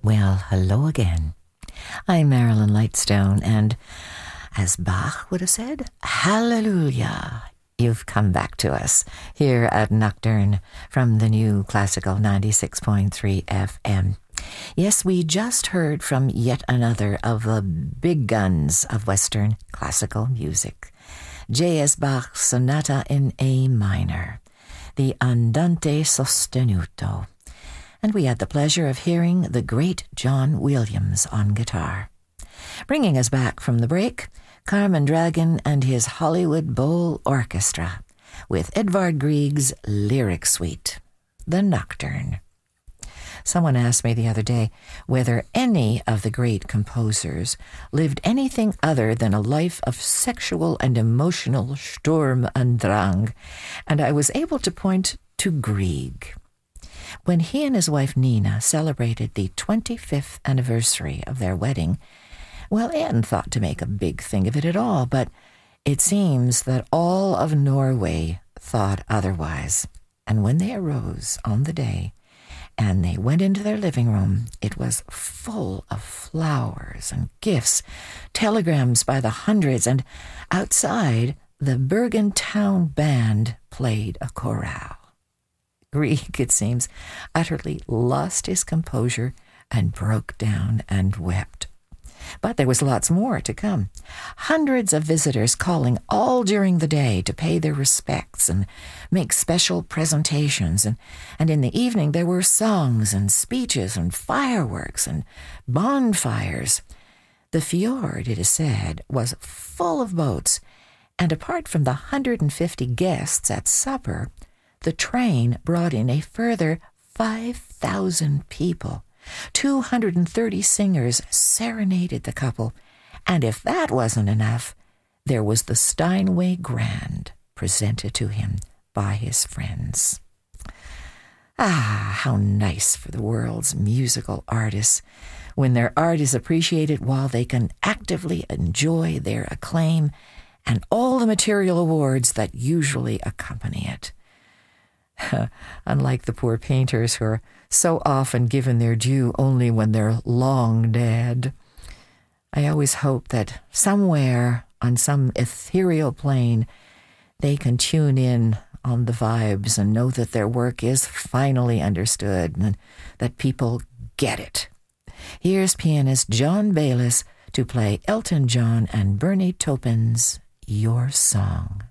Well, hello again. I'm Marilyn Lightstone, and as Bach would have said, hallelujah. You've come back to us here at Nocturne from the new Classical 96.3 FM. Yes, we just heard from yet another of the big guns of Western classical music. J.S. Bach's Sonata in A minor, the Andante Sostenuto. And we had the pleasure of hearing the great John Williams on guitar. Bringing us back from the break, Carmen Dragon and his Hollywood Bowl Orchestra with Edvard Grieg's lyric suite, The Nocturne. Someone asked me the other day whether any of the great composers lived anything other than a life of sexual and emotional Sturm und Drang, and I was able to point to Grieg. When he and his wife Nina celebrated the 25th anniversary of their wedding, well, they hadn't thought to make a big thing of it at all, but it seems that all of Norway thought otherwise. And when they arose on the day and they went into their living room, it was full of flowers and gifts, telegrams by the hundreds, and outside, the Bergen Town Band played a chorale. Grieg, it seems, utterly lost his composure and broke down and wept. But there was lots more to come. Hundreds of visitors calling all during the day to pay their respects and make special presentations. And in the evening there were songs and speeches and fireworks and bonfires. The fjord, it is said, was full of boats, and apart from the 150 guests at supper, the train brought in a further 5,000 people. 230 singers serenaded the couple, and if that wasn't enough, there was the Steinway Grand presented to him by his friends. Ah, how nice for the world's musical artists when their art is appreciated while they can actively enjoy their acclaim and all the material awards that usually accompany it. Unlike the poor painters who are so often given their due only when they're long dead. I always hope that somewhere on some ethereal plane they can tune in on the vibes and know that their work is finally understood and that people get it. Here's pianist John Bayliss to play Elton John and Bernie Taupin's Your Song.